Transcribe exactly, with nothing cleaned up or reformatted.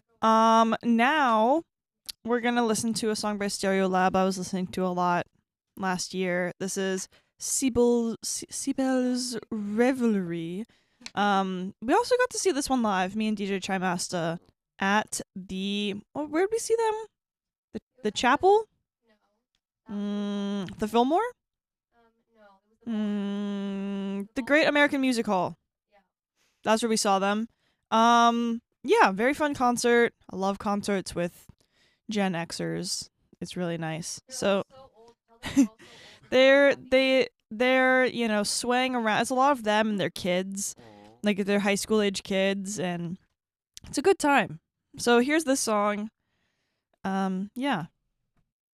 Um, now we're gonna listen to a song by Stereolab I was listening to a lot last year. This is Siebel Siebel's Revelry. Um, we also got to see this one live, me and D J Trimasta at the oh, where did we see them? The the chapel? Mm, the Fillmore? Mm, the Great American Music Hall. That's where we saw them. Um, yeah, very fun concert. I love concerts with Gen Xers. It's really nice. So they're they they're you know swaying around. It's a lot of them and their kids, like they're high school age kids, and it's a good time. So here's this song. Um, yeah,